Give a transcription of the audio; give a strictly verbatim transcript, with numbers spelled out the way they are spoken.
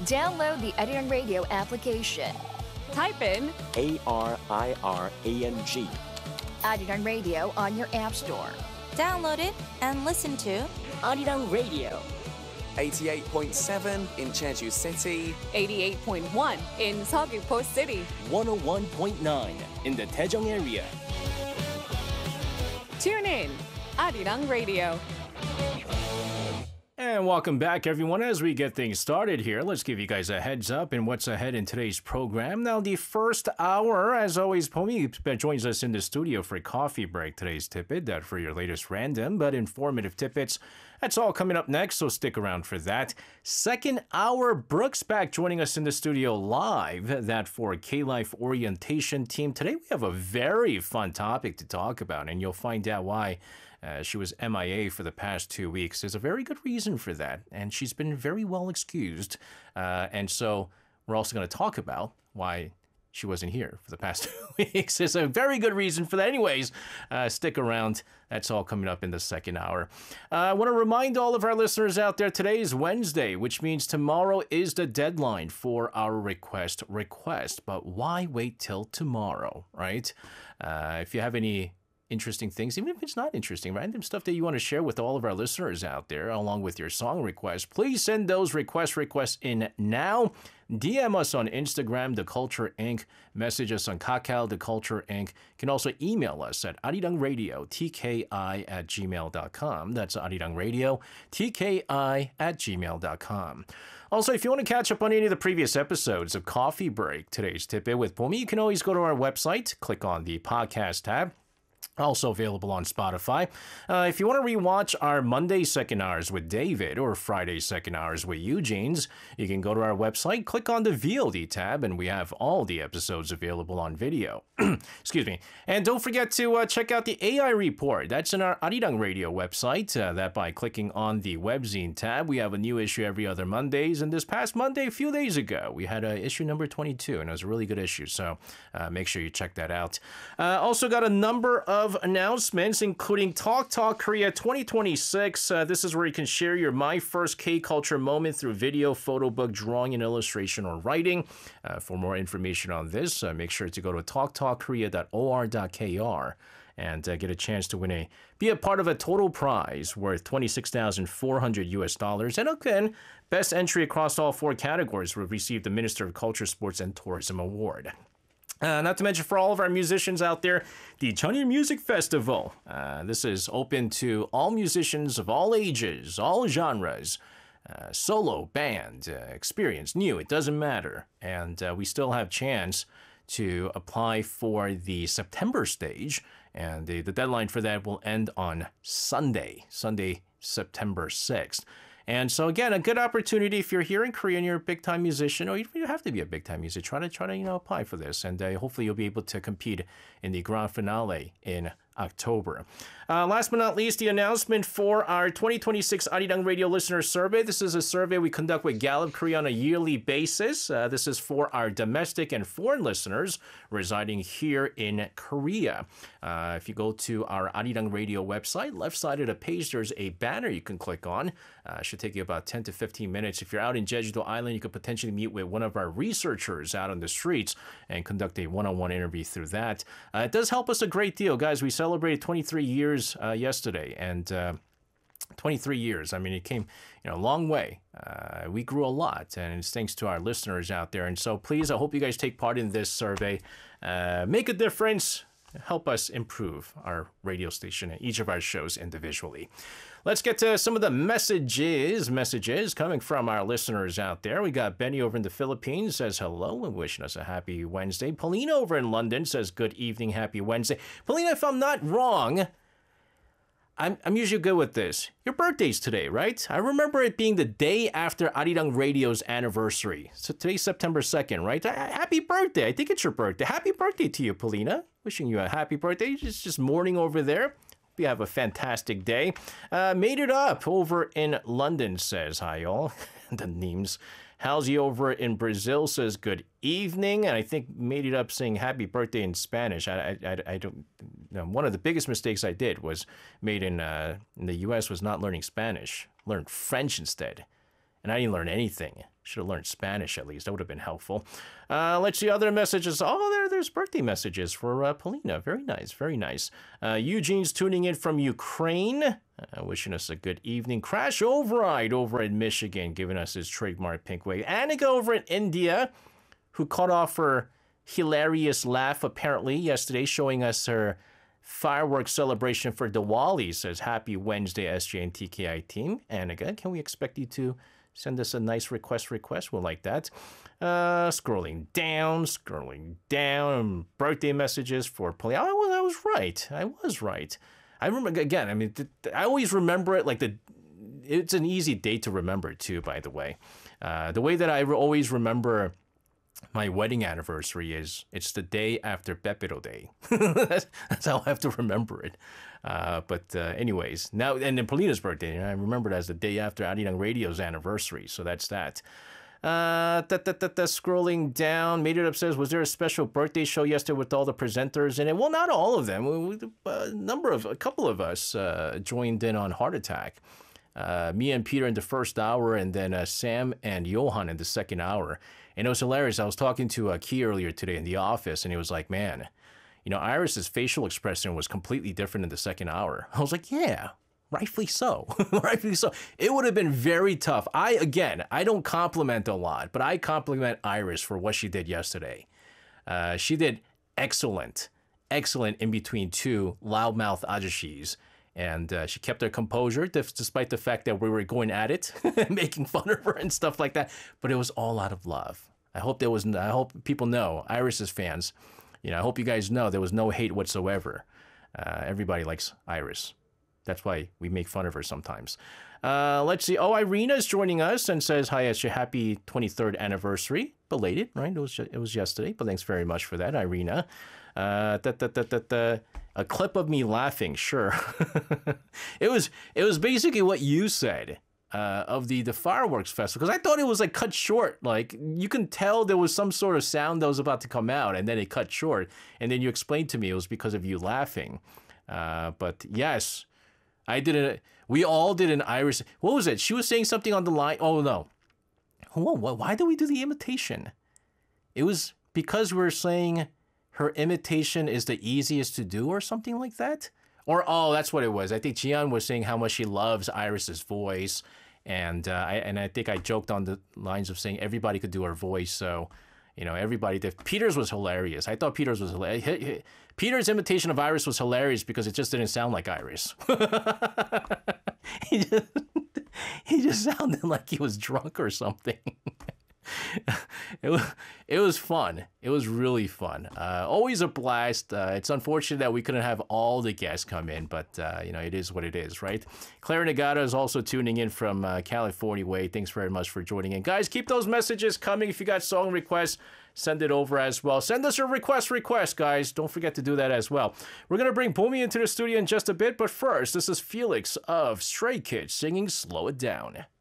Download the Arirang Radio application. Type in A R I R A N G. Arirang Radio on your app store. Download it and listen to Arirang Radio. eighty-eight point seven in Jeju City. eighty-eight point one in Seogwipo City. one oh one point nine in the Daejeong area. Tune in, Arirang Radio. And welcome back, everyone. As we get things started here, let's give you guys a heads up in what's ahead in today's program. Now, the first hour, as always, Pomi joins us in the studio for a coffee break. Today's tidbit, that for your latest random but informative tidbits. That's all coming up next, so stick around for that. Second hour, Brooks back joining us in the studio live. That for K-Life orientation team. Today we have a very fun topic to talk about, and you'll find out why. Uh, she was M I A for the past two weeks. There's a very good reason for that, and she's been very well excused. Uh, and so we're also going to talk about why she wasn't here for the past two weeks. There's a very good reason for that. Anyways, uh, stick around. That's all coming up in the second hour. Uh, I want to remind all of our listeners out there, today is Wednesday, which means tomorrow is the deadline for our request request. But why wait till tomorrow, right? Uh, if you have any interesting things, even if it's not interesting, random stuff that you want to share with all of our listeners out there, along with your song requests, please send those request requests in now. D M us on Instagram, The Culture Incorporated. Message us on Kakao, The Culture Incorporated. You can also email us at arirangradio, T K I at gmail dot com. That's arirangradio, T K I at gmail dot com. Also, if you want to catch up on any of the previous episodes of Coffee Break, today's Tidbit with Pomi, you can always go to our website, click on the podcast tab. Also available on Spotify. Uh, if you want to rewatch our Monday second hours with David or Friday second hours with Eugene's, you can go to our website, click on the V O D tab, and we have all the episodes available on video. Excuse me. And don't forget to uh, check out the A I report. That's in our Arirang Radio website. Uh, that by clicking on the webzine tab. We have a new issue every other Mondays. And this past Monday, a few days ago, we had uh, issue number twenty-two, and it was a really good issue. So uh, make sure you check that out. Uh, also got a number of announcements, including Talk Talk Korea twenty twenty-six. Uh, this is where you can share your My First K-Culture moment through video, photo book, drawing, and illustration or writing. Uh, for more information on this, uh, make sure to go to talk talk korea dot o r dot k r and uh, get a chance to win a be a part of a total prize worth twenty-six thousand four hundred U S dollars. And again, best entry across all four categories will receive the Minister of Culture, Sports, and Tourism Award. Uh, not to mention, for all of our musicians out there, the Jeonnil Music Festival. Uh, this is open to all musicians of all ages, all genres, uh, solo, band, uh, experience, new, it doesn't matter. And uh, we still have chance to apply for the September stage. And the, the deadline for that will end on Sunday, Sunday, September sixth. And so again, a good opportunity if you're here in Korea and you're a big-time musician, or you don't have to be a big-time musician, try to try to you know apply for this, and uh, hopefully you'll be able to compete in the grand finale in October. Uh, last but not least, the announcement for our twenty twenty-six Arirang Radio Listener Survey. This is a survey we conduct with Gallup Korea on a yearly basis. Uh, this is for our domestic and foreign listeners residing here in Korea. Uh, if you go to our Arirang Radio website, left side of the page, there's a banner you can click on. Uh, it should take you about ten to fifteen minutes. If you're out in Jeju-do Island, you could potentially meet with one of our researchers out on the streets and conduct a one-on-one interview through that. Uh, it does help us a great deal. Guys, we celebrated twenty-three years uh, yesterday, and uh, twenty-three years, I mean, it came you know, a long way. Uh, we grew a lot, and it's thanks to our listeners out there. And so please, I hope you guys take part in this survey. Uh, make a difference. Help us improve our radio station and each of our shows individually. Let's get to some of the messages, messages coming from our listeners out there. We got Benny over in the Philippines says hello and wishing us a happy Wednesday. Paulina over in London says good evening, happy Wednesday. Paulina, if I'm not wrong, I'm, I'm usually good with this. Your birthday's today, right? I remember it being the day after Arirang Radio's anniversary. So today's September second, right? Happy birthday. I think it's your birthday. Happy birthday to you, Paulina. Wishing you a happy birthday. It's just morning over there. Hope you have a fantastic day. Uh, made it up over in London says, hi, y'all. The names. Halsey over in Brazil says, good evening. And I think made it up saying happy birthday in Spanish. I, I, I, I don't know. One of the biggest mistakes I did was made in, uh, in the U S was not learning Spanish. Learned French instead. And I didn't learn anything. Should have learned Spanish at least. That would have been helpful. Uh, let's see other messages. Oh, there, there's birthday messages for uh, Polina. Very nice, very nice. Uh, Eugene's tuning in from Ukraine, uh, wishing us a good evening. Crash Override over in Michigan, giving us his trademark pink wave. Annika over in India, who caught off her hilarious laugh apparently yesterday, showing us her fireworks celebration for Diwali. Says, happy Wednesday, S J and T K I team. Annika, can we expect you to send us a nice request request? We'll like that. Uh, scrolling down, scrolling down. Birthday messages for Polly. I was, I was right. I was right. I remember, again, I mean, I always remember it like the, it's an easy date to remember too, by the way. Uh, the way that I always remember my wedding anniversary is it's the day after Pepero Day. that's, that's how I have to remember it. Uh, but uh, anyways, now, and then Polina's birthday, I remember it as the day after Arirang Radio's anniversary. So that's that. Uh, da, da, da, da, scrolling down, Made It Up says, was there a special birthday show yesterday with all the presenters in it? Well, not all of them. We, we, a number of, a couple of us uh, joined in on Heart Attack. Uh, me and Peter in the first hour, and then uh, Sam and Johan in the second hour. And it was hilarious. I was talking to uh, Key earlier today in the office, and he was like, man, you know, Iris's facial expression was completely different in the second hour. I was like, yeah, rightfully so. rightfully so. It would have been very tough. I, again, I don't compliment a lot, but I compliment Iris for what she did yesterday. Uh, she did excellent, excellent in between two loudmouth ajashis. And uh, she kept her composure despite the fact that we were going at it, making fun of her and stuff like that. But it was all out of love. I hope there was. I hope people know, Iris's fans. You know, I hope you guys know there was no hate whatsoever. Uh, everybody likes Iris. That's why we make fun of her sometimes. Uh, let's see. Oh, Irina is joining us and says, hi, it's your happy twenty-third anniversary. Belated, right? It was it was yesterday, but thanks very much for that, Irina. Uh, da, da, da, da, da. A clip of me laughing, sure. it was it was basically what you said uh, of the, the fireworks festival, because I thought it was like cut short. Like you can tell there was some sort of sound that was about to come out, and then it cut short. And then you explained to me it was because of you laughing. Uh, but yes, I did it. We all did an Iris. What was it? She was saying something on the line. Oh no. Whoa, why did we do the imitation? It was because we were saying her imitation is the easiest to do or something like that? Or, oh, that's what it was. I think Jian was saying how much she loves Iris's voice. And uh, I and I think I joked on the lines of saying everybody could do her voice. So, you know, everybody did. Peter's was hilarious. I thought Peter's was hilarious. Peter's imitation of Iris was hilarious because it just didn't sound like Iris. he, just, he just sounded like he was drunk or something. It was, it was fun. It was really fun. Uh, always a blast. Uh, it's unfortunate that we couldn't have all the guests come in, but, uh, you know, it is what it is, right? Claire Nagata is also tuning in from uh, California Way. Thanks very much for joining in. Guys, keep those messages coming. If you got song requests, send it over as well. Send us a request request, guys. Don't forget to do that as well. We're going to bring Boomy into the studio in just a bit, but first, this is Felix of Stray Kids singing Slow It Down.